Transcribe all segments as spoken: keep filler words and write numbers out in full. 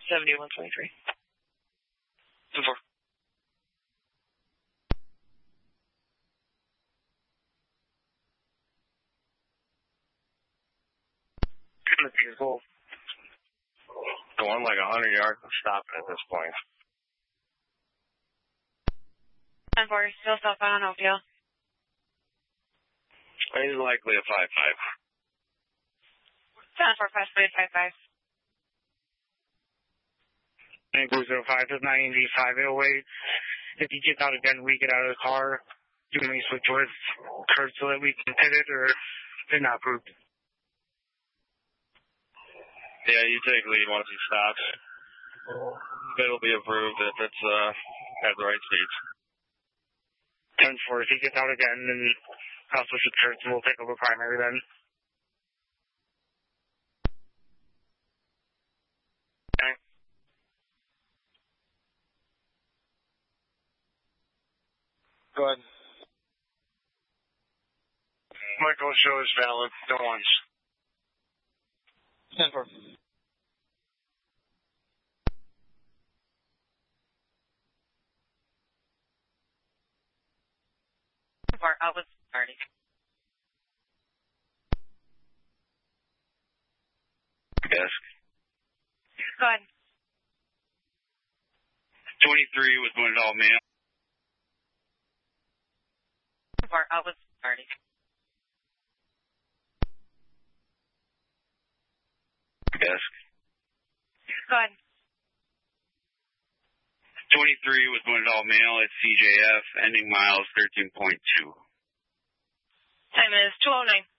seventy-one twenty-three. ten four. That's beautiful. Going like one hundred yards and stopping at this point. ten four, still southbound on Oakdale. He's likely a five five. ten four, possibly a five five. Angle zero five to ninety, five oh eight. If he gets out again, we get out of the car. Do we switch with Kurt so that we can hit it, or is it not approved? Yeah, you take lead once he stops. It'll be approved if it's uh, at the right speeds. ten four, if he gets out again, then I'll switch with Kurt, and we'll take over primary then. Okay. Go ahead. Michael, show is valid. No ones. ten four. ten four, out with party. Yes. Go ahead. twenty-three was going to all male. ten four, out with party. Yes. Go ahead. twenty-three was going to all male at C J F, ending miles thirteen point two. Time is two oh nine.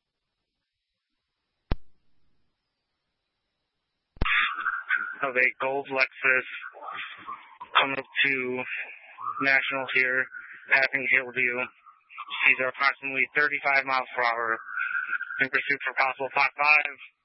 Of a gold Lexus coming up to Nationals here, passing Hillview. These are approximately thirty-five miles per hour in pursuit for possible five five.